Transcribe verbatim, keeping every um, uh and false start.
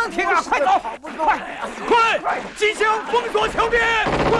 能停啊！快走！快快进行封锁墙壁！快！